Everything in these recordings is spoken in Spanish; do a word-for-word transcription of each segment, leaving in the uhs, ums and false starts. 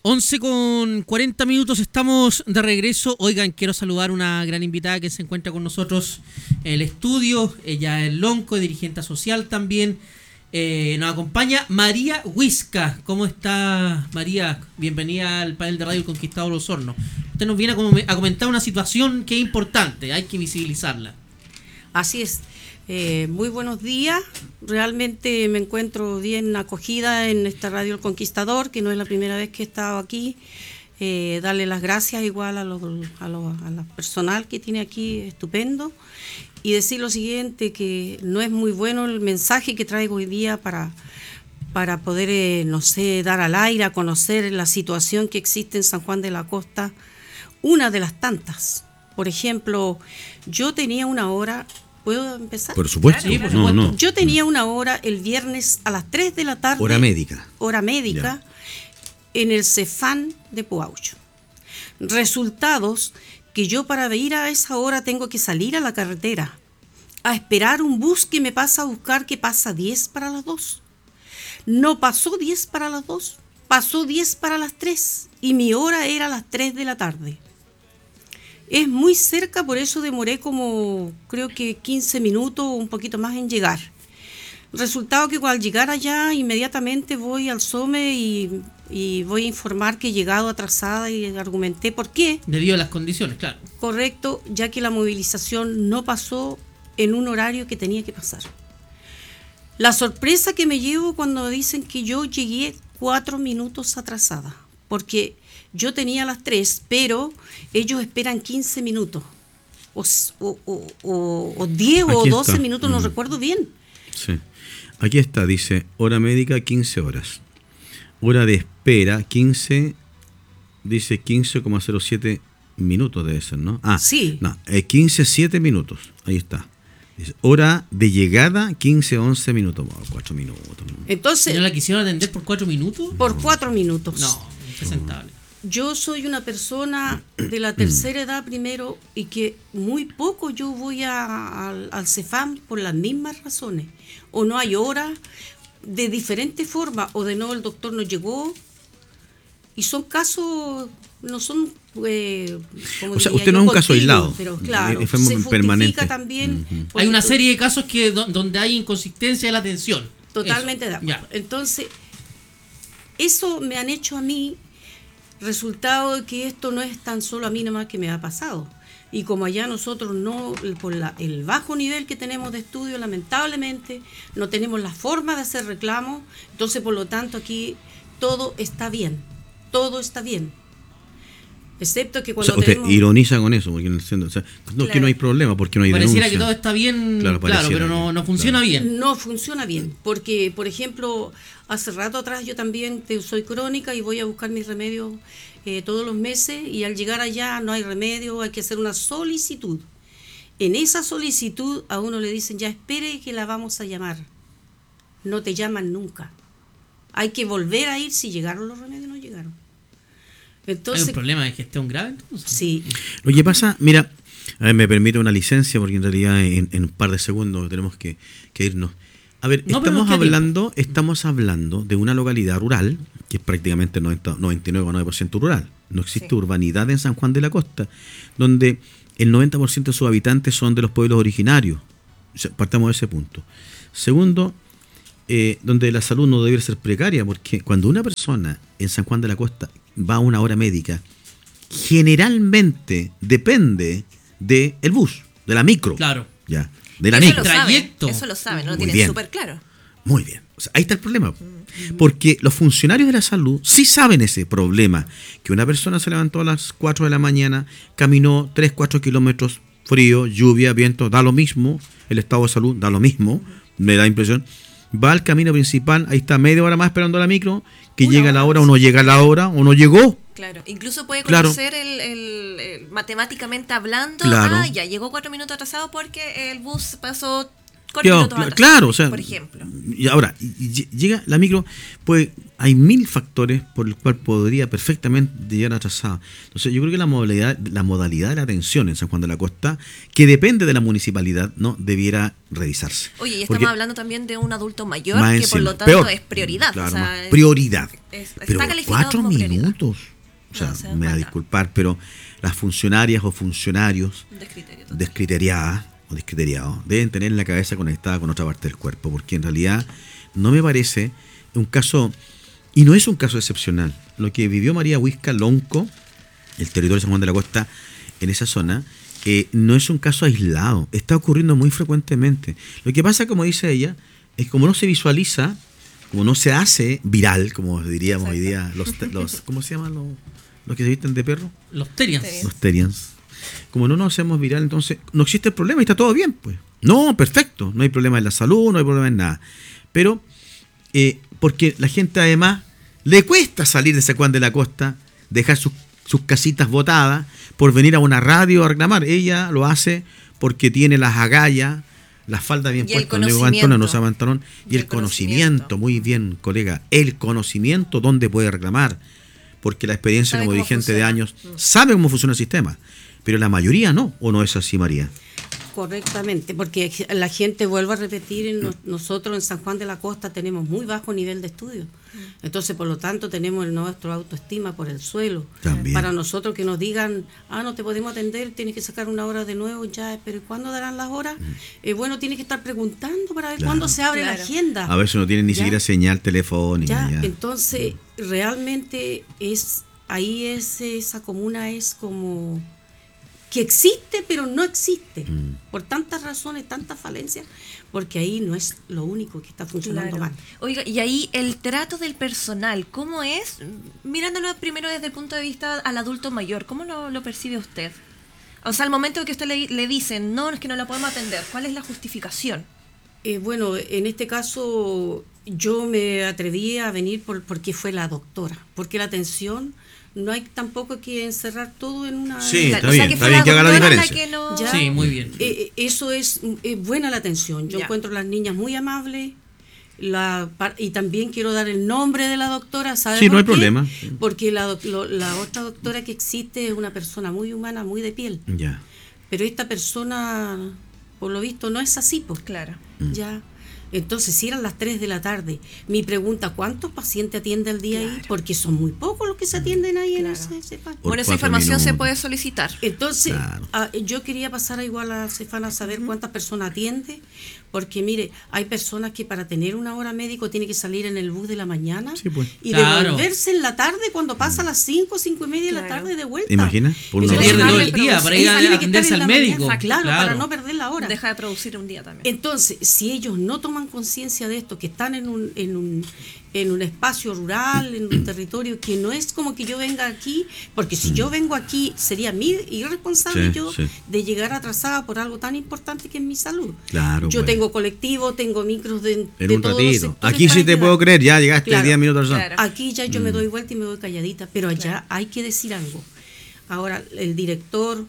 once con cuarenta minutos, estamos de regreso. Oigan, quiero saludar a una gran invitada que se encuentra con nosotros en el estudio. Ella es lonco, dirigente social también. Eh, nos acompaña María Huisca. ¿Cómo está, María? Bienvenida al panel de Radio El Conquistador Osorno. Usted nos viene a, com- a comentar una situación que es importante, hay que visibilizarla. Así es. Eh, muy buenos días. Realmente me encuentro bien acogida en esta Radio El Conquistador, que no es la primera vez que he estado aquí. Eh, darle las gracias igual a los, a los a la personal que tiene aquí, estupendo. Y decir lo siguiente, que no es muy bueno el mensaje que traigo hoy día para, para poder, eh, no sé, dar al aire, a conocer la situación que existe en San Juan de la Costa, una de las tantas. Por ejemplo, yo tenía una hora... ¿Puedo empezar? Por supuesto. Claro, sí, por no, supuesto. no. Yo tenía una hora el viernes a las tres de la tarde. Hora médica. Hora médica. Ya. En el Cefán de Puaucho. Resultados que yo para ir a esa hora tengo que salir a la carretera a esperar un bus que me pasa a buscar, que pasa diez para las dos. No pasó diez para las dos, pasó diez para las tres y mi hora era a las tres de la tarde. Es muy cerca, por eso demoré como, creo que quince minutos o un poquito más en llegar. Resultado que al llegar allá, inmediatamente voy al SOME y, y voy a informar que he llegado atrasada y argumenté por qué. Debido a las condiciones, claro. Correcto, ya que la movilización no pasó en un horario que tenía que pasar. La sorpresa que me llevo cuando dicen que yo llegué cuatro minutos atrasada, porque... Yo tenía las tres, pero ellos esperan quince minutos, o, o, o, o diez o doce está. Minutos, no mm. recuerdo bien. Sí. Aquí está, dice, hora médica quince horas. Hora de espera quince, dice quince coma cero siete minutos debe ser, ¿no? Ah, sí. No, eh, quince, siete minutos, ahí está. Dice, hora de llegada quince, once minutos, oh, cuatro minutos. Entonces, ¿no la quisieron atender por cuatro minutos? Por cuatro minutos. No, impresentable. Yo soy una persona de la tercera edad primero y que muy poco yo voy a, a, al Cefam por las mismas razones. O no hay hora, de diferentes formas, o de nuevo el doctor no llegó. Y son casos, no son... Eh, como o sea, diría usted yo, no es un continuos, caso aislado. Pero claro, es se justifica permanente. También. Uh-huh. Hay una serie de casos que donde hay inconsistencia de la atención. Totalmente de acuerdo. Entonces, eso me han hecho a mí... Resultado de que esto no es tan solo a mí nomás que me ha pasado. Y como allá nosotros no, por la, el bajo nivel que tenemos de estudio, lamentablemente, no tenemos la forma de hacer reclamos, entonces por lo tanto aquí todo está bien, todo está bien. Excepto que cuando o sea, usted tenemos... ironiza con eso, porque en el centro, o sea, no, claro. Que no hay problema, porque no hay pareciera denuncia. Que todo está bien, claro, claro pero no, no funciona claro. bien. No funciona bien, porque, por ejemplo, hace rato atrás yo también te, soy crónica y voy a buscar mis remedios eh, todos los meses, y al llegar allá no hay remedio, hay que hacer una solicitud. En esa solicitud a uno le dicen, ya espere que la vamos a llamar. No te llaman nunca. Hay que volver a ir si llegaron los remedios o no llegaron. Entonces, ¿hay un problema de gestión grave entonces? Sí. Lo que pasa, mira, a ver, me permite una licencia porque en realidad en, en un par de segundos tenemos que, que irnos. A ver, no, estamos hablando, estamos hablando de una localidad rural que es prácticamente noventa, noventa y nueve coma nueve por ciento rural. No existe sí. urbanidad en San Juan de la Costa, donde el noventa por ciento de sus habitantes son de los pueblos originarios. O sea, partamos de ese punto. Segundo, eh, donde la salud no debe ser precaria, porque cuando una persona en San Juan de la Costa va a una hora médica, generalmente depende del bus, de la micro. Claro. Ya, de la eso micro. Lo saben, Trayecto. eso lo saben, ¿no? Lo Muy tienen súper claro. Muy bien. O sea, ahí está el problema. Porque los funcionarios de la salud sí saben ese problema. Que una persona se levantó a las cuatro de la mañana, caminó tres, cuatro kilómetros, frío, lluvia, viento, da lo mismo. El estado de salud da lo mismo, me da impresión. Va al camino principal, ahí está media hora más esperando la micro, que llega la hora o no llega la hora o no llegó. Claro, incluso puede claro. conocer el, el, el matemáticamente hablando, claro. ah, ya llegó cuatro minutos atrasado porque el bus pasó cuatro Yo, minutos atrasado, claro, o sea, por ejemplo. Y ahora, y, y llega la micro, puede hay mil factores por el cual podría perfectamente llegar atrasado. Entonces yo creo que la modalidad, la modalidad de la atención en San Juan de la Costa, que depende de la municipalidad, no debiera revisarse. Oye, y estamos Porque hablando también de un adulto mayor más que encima, por lo tanto peor. es prioridad. Claro, o sea, más prioridad. es- está pero calificado cuatro como prioridad. minutos. O sea, No, o sea, me va a falta. disculpar, pero las funcionarias o funcionarios Descriterio total. descriteriadas o descriteriados deben tener la cabeza conectada con otra parte del cuerpo, porque en realidad no me parece un caso, y no es un caso excepcional. Lo que vivió María Huisca Lonco, el territorio de San Juan de la Costa, en esa zona, eh, no es un caso aislado, está ocurriendo muy frecuentemente. Lo que pasa, como dice ella, es como no se visualiza, como no se hace viral, como diríamos hoy día, los, los ¿cómo se llaman los, los que se visten de perro? Los Terians. Los Terians. Como no nos hacemos viral, entonces no existe el problema y está todo bien, pues. No, perfecto, no hay problema en la salud, no hay problema en nada. Pero, eh, porque la gente además le cuesta salir de San Juan de la Costa, dejar sus, sus casitas botadas por venir a una radio a reclamar. Ella lo hace porque tiene las agallas, las faldas bien Y el puestas, no digo conocimiento. pantalón, no usa pantalón, y, Y el el conocimiento, conocimiento. muy bien, colega, el conocimiento dónde puede reclamar, porque la experiencia Sabe como cómo dirigente de funciona. años Mm. sabe cómo funciona el sistema, pero la mayoría no, ¿o no es así, María? Correctamente, porque la gente, vuelvo a repetir, en nos- nosotros en San Juan de la Costa tenemos muy bajo nivel de estudio. Entonces, por lo tanto, tenemos el nuestro autoestima por el suelo. También. Para nosotros que nos digan, ah, no te podemos atender, tienes que sacar una hora de nuevo, ya, pero ¿cuándo darán las horas? Eh, bueno, tienes que estar preguntando para ver Claro. cuándo se abre Claro. la agenda. A veces no tienen ni Ya. siquiera señal telefónica. Ya, ya. entonces realmente es ahí es esa comuna es como que existe pero no existe Mm. por tantas razones, tantas falencias, porque ahí no es lo único que está funcionando Claro. mal. Oiga, y ahí el trato del personal, ¿cómo es? Mirándolo primero desde el punto de vista al adulto mayor, ¿cómo lo, lo percibe usted? O sea, al momento que usted le, le dicen, no, es que no la podemos atender, ¿cuál es la justificación? Eh, bueno, en este caso yo me atreví a venir por, porque fue la doctora, porque la atención no hay tampoco que encerrar todo en una... Sí, La- está o sea, bien, que está fue bien la que haga la doctora diferencia. que no- Ya. Sí, muy bien. Eh, eh, eso es eh, buena la atención. Yo Ya. encuentro a las niñas muy amables. La, par- y también quiero dar el nombre de la doctora, ¿sabe Sí, no por hay qué? problema. Porque la, doc- lo- la otra doctora que existe es una persona muy humana, muy de piel. Ya. Pero esta persona, por lo visto, no es así, pues. Claro. Ya. Entonces, si eran las tres de la tarde, mi pregunta, ¿cuántos pacientes atiende al día ahí? Claro. Porque son muy pocos los que se atienden ahí Claro. en ese CEFAN. Por Bueno, esa cuatro información se minutos. puede solicitar. Entonces, Claro. ah, yo quería pasar a igual a Cefana a saber cuántas personas atiende, porque mire, hay personas que para tener una hora médico tiene que salir en el bus de la mañana Sí, pues. y Claro. devolverse en la tarde cuando pasa a las cinco, cinco y media de la Claro. tarde de vuelta. ¿Te imaginas? Por una Se hora. pierde todo el Pero día para ir a tiene que atenderse estar en al la médico. mañana, claro, Claro. para no perder la hora. Deja de producir un día también. Entonces, si ellos no toman conciencia de esto, que están en un, en un en un espacio rural, en un territorio que no es como que yo venga aquí, porque si yo vengo aquí sería mi irresponsable Sí, yo sí. de llegar atrasada por algo tan importante que es mi salud. Claro, Yo pues. tengo colectivo, tengo micros de, En de un todos los ratito. sectores Aquí para sí te llegar. puedo creer, ya llegaste Claro. diez minutos atrás. Claro. Aquí ya yo me doy vuelta y me voy calladita, pero allá hay que decir algo. Ahora, el director,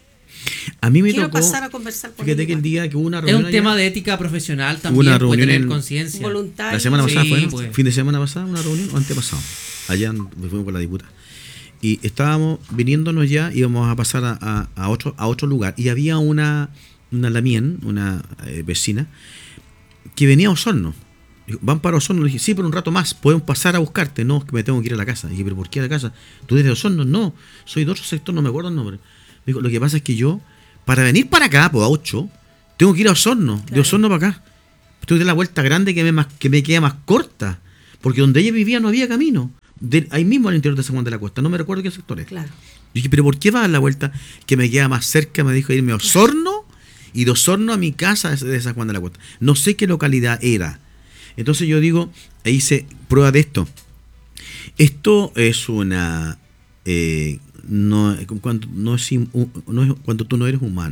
A mí me quiero tocó. pasar a conversar con Fíjate él que el igual. día que hubo una Es reunión. un tema allá, de ética profesional Hubo también, una puede reunión tener en- conciencia. voluntario. La semana Sí, pasada fue, ¿no? pues. Fin de semana pasada, una reunión, o antepasado. Allá en- fuimos con la diputada. Y estábamos viniéndonos ya, íbamos a pasar a, a- a otro, a otro lugar. Y había una, una lamien, una eh, vecina, que venía a Osorno. Dijo, van para Osorno. Le dije, sí, por un rato más, podemos pasar a buscarte. No, es que me tengo que ir a la casa. Y dije, ¿pero por qué a la casa? ¿Tú eres de Osorno? No, soy de otro sector, no me acuerdo el nombre. Digo, lo que pasa es que yo, para venir para acá, pues a ocho, tengo que ir a Osorno, de Claro. Osorno para acá. Estoy de la vuelta grande que me, más, que me queda más corta. Porque donde ella vivía no había camino. De, ahí mismo al interior de San Juan de la Costa. No me recuerdo qué sector es. Claro. Yo dije, ¿pero por qué vas a dar la vuelta? Que me queda más cerca, me dijo, irme a Osorno y de Osorno a mi casa de San Juan de la Costa. No sé qué localidad era. Entonces yo digo, ahí hice prueba de esto. Esto es una... eh, no, cuando, no, es, im- no es cuando tú no eres humano.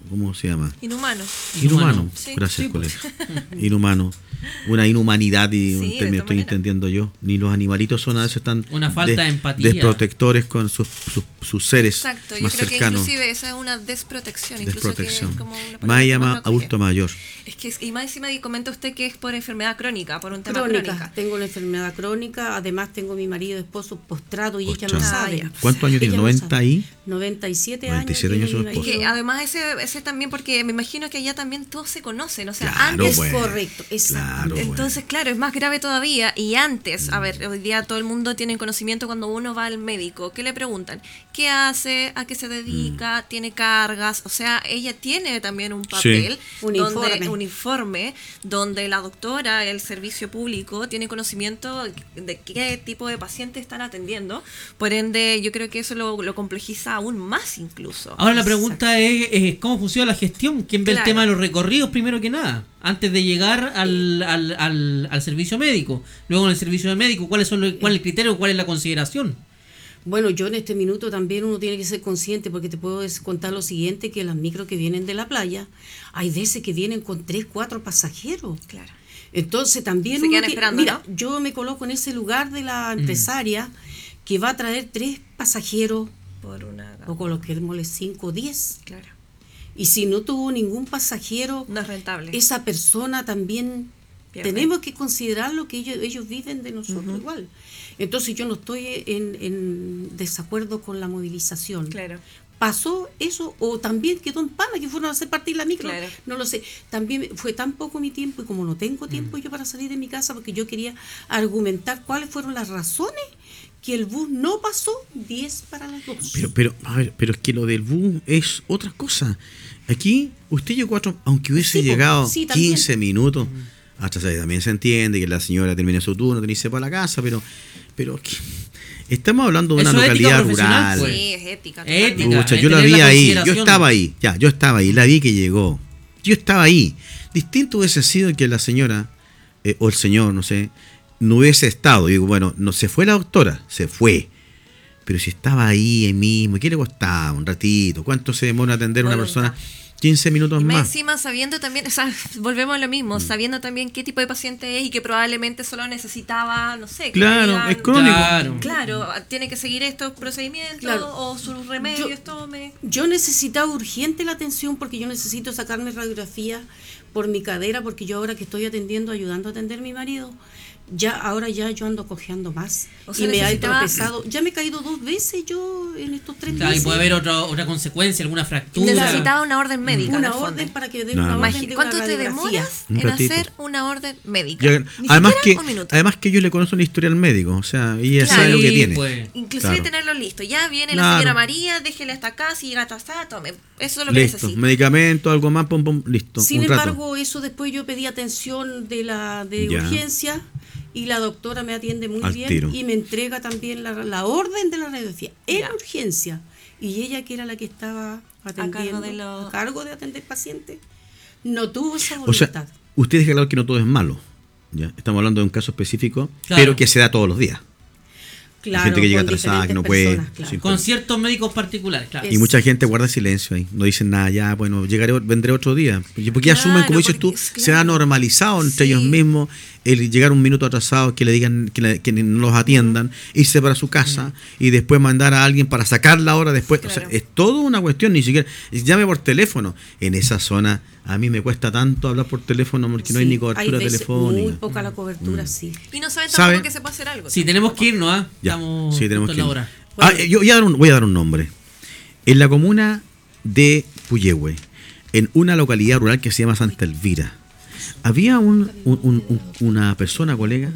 ¿cómo se llama? Inhumano. Inhumano, Sí. gracias, Sí, pues. colega. Inhumano. Una inhumanidad y Sí, un de término todas estoy maneras. entendiendo yo. Ni los animalitos son a veces tan Una falta de empatía. desprotectores con sus, sus, sus seres Exacto, yo más creo cercanos. que inclusive esa es una desprotección. Incluso Desprotección. que es como una palabra Más que llama uno acoge. adulto mayor. Es que, y más encima comenta usted que es por enfermedad crónica, por un tema Crónica. crónica. Tengo una enfermedad crónica, además tengo mi marido esposo postrado y ella no Postrado. sabe. Ah, ya. ¿Cuántos años tiene? Ella no ¿noventa sabe. y? noventa y siete noventa y siete años. años su tiene mi esposo. Que marido. además ese, ese también, porque me imagino que allá también todos se conocen, o sea, Claro, antes... Es bueno. correcto, exacto. Claro. Entonces, claro, es más grave todavía. Y antes, a ver, hoy día todo el mundo tiene conocimiento cuando uno va al médico. ¿Qué le preguntan? ¿Qué hace? ¿A qué se dedica? Mm. ¿Tiene cargas? O sea, ella tiene también un papel, Un donde, informe. un informe, donde la doctora, el servicio público, tiene conocimiento de qué tipo de pacientes están atendiendo. Por ende, yo creo que eso lo, lo complejiza aún más incluso. Ahora la pregunta es, es cómo funciona la gestión. ¿Quién ve Claro. el tema de los recorridos primero que nada? Antes de llegar al, al, al, al servicio médico. Luego en el servicio médico, ¿cuáles son los, ¿cuál es el criterio? ¿Cuál es la consideración? Bueno, yo en este minuto también uno tiene que ser consciente porque te puedo des- contar lo siguiente, que las micros que vienen de la playa, hay veces que vienen con tres, cuatro pasajeros. Claro. Entonces también Se uno quedan tiene- esperando, mira, ¿no? yo me coloco en ese lugar de la empresaria que va a traer tres pasajeros, Por una... o coloquémosle cinco o diez. Claro. Y si no tuvo ningún pasajero, No es rentable. esa persona también Pierde. tenemos que considerar lo que ellos, ellos viven de nosotros igual. Entonces yo no estoy en, en desacuerdo con la movilización. Claro. Pasó eso, o también quedó en pana, que fueron a hacer partir la micro, Claro. no lo sé. También fue tan poco mi tiempo, y como no tengo tiempo yo para salir de mi casa, porque yo quería argumentar cuáles fueron las razones que el bus no pasó diez para las dos. Pero, pero, a ver, pero es que lo del bus es otra cosa. Aquí, usted llegó a, aunque hubiese Sí, po, llegado sí, también. quince minutos, hasta se- también se entiende que la señora termine su turno, tiene que irse para la casa, pero, pero que- estamos hablando de una Eso es ética localidad profesional, rural. pues. Sí, es ética. Ética. totalmente. Pucha, es yo la tener vi la ahí, yo consideración. estaba ahí, ya, yo estaba ahí, la vi que llegó. Yo estaba ahí. Distinto hubiese sido que la señora, eh, o el señor, no sé, no hubiese estado. Digo, bueno, no se fue la doctora, se fue. Pero si estaba ahí, ahí mismo, ¿qué le costaba? Un ratito. ¿Cuánto se demora atender a una Voluntad. persona? quince minutos Y más más. encima sabiendo también, o sea, volvemos a lo mismo, Mm. sabiendo también qué tipo de paciente es y que probablemente solo necesitaba, no sé, que Claro, le digan, es crónico. Claro. claro, tiene que seguir estos procedimientos Claro. o sus remedios, Yo- tome. Yo necesitaba urgente la atención porque yo necesito sacarme radiografía por mi cadera, porque yo ahora que estoy atendiendo, ayudando a atender a mi marido, ya ahora ya yo ando cojeando más. O sea, y me he necesitaba- tropezado. Ya me he caído dos veces yo en estos tres Claro, y meses. puede haber otra, otra consecuencia, alguna fractura. Necesitaba una orden médica. en una el fondo. orden para que den Nada una más. orden Imagina, de ¿cuánto una te radiografía. demoras Un en ratito. hacer una orden médica? Ya- Ni además, siquiera que, un minuto. además que yo le conozco una historia al médico, o sea, ella Claro. sabe lo que Sí, tiene. pues. Inclusive Claro. tenerlo listo. Ya viene Claro. la señora María, déjele hasta acá, si llega hasta acá, tome. Eso es lo que Listo, necesita. medicamento, algo más, pum, pum, listo. Sin un embargo, rato. eso después yo pedí atención de la de Ya. urgencia y la doctora me atiende muy Al bien tiro. y me entrega también la, la orden de la radiografía en Ya. urgencia. Y ella, que era la que estaba atendiendo, de lo- a cargo de atender pacientes, no tuvo esa O voluntad. sea, usted deja claro que no todo es malo. ¿ya? Estamos hablando de un caso específico, Claro. pero que se da todos los días. Claro, gente que llega con atrasada, que no diferentes puede. personas, claro. Sí. Con ciertos médicos particulares, claro. Es- Y mucha gente guarda silencio ahí, no dicen nada, ya, bueno, llegaré, vendré otro día. Porque porque Claro, asumen, como dices tú, porque es se ha claro. normalizado entre Sí. ellos mismos el llegar un minuto atrasado, que le digan que, le- que no los atiendan, irse para su casa y después mandar a alguien para sacar la hora después. O sea, Claro. es todo una cuestión, ni siquiera. Llame por teléfono. En esa zona, a mí me cuesta tanto hablar por teléfono porque no hay Sí, ni cobertura veces telefónica. Muy poca la cobertura, sí. Y no saben ¿Sabe? tampoco que se puede hacer algo. Sí, tenemos que irnos, ¿ah? Ya, Estamos sí, tenemos justo que en la ir. hora. Ah, eh, yo voy a, dar un, voy a dar un nombre. En la comuna de Puyehue, en una localidad rural que se llama Santa Elvira, había un, un- un- un- una persona, colega,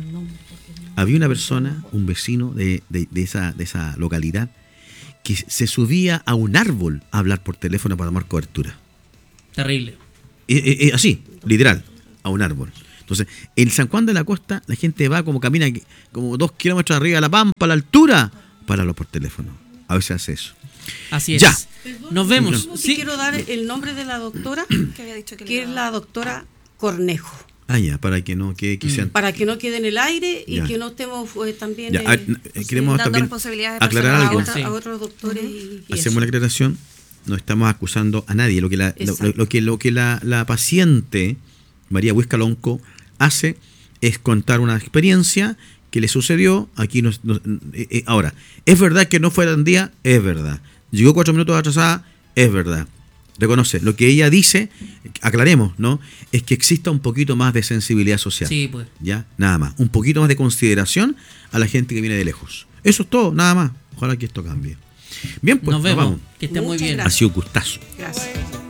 había una persona, un vecino de, de- de esa, de esa localidad, que se subía a un árbol a hablar por teléfono para tomar cobertura. Terrible. Eh, eh, eh, así, literal, a un árbol. Entonces, en San Juan de la Costa, la gente va como camina como dos kilómetros arriba de la pampa, a la altura, para hablar por teléfono. A veces hace eso. Así es. Ya. Nos vemos. Yo Sí. quiero dar el nombre de la doctora, Que había dicho que, que le es iba a- la doctora Cornejo, Ah, ya, para que no que, que sean. para que no quede en el aire y Ya. que no estemos pues, también Ya, eh, ah, eh, queremos dando también responsabilidades aclarar personales a, algo. otra- Sí. a otros doctores. y- y Hacemos eso. la aclaración. no estamos acusando a nadie. Lo que la, lo, lo que, lo que la, la paciente María Huiscalonco hace es contar una experiencia que le sucedió. Aquí nos, nos, eh, ahora, ¿es verdad que no fue tan día? Es verdad. Llegó cuatro minutos atrasada, es verdad. Reconoce. Lo que ella dice, aclaremos, ¿no? Es que exista un poquito más de sensibilidad social. Sí, pues. Ya, nada más. Un poquito más de consideración a la gente que viene de lejos. Eso es todo, nada más. Ojalá que esto cambie. Bien, pues nos vemos. Nos vamos. Que esté muy bien. Gracias. Ha sido un gustazo. Gracias.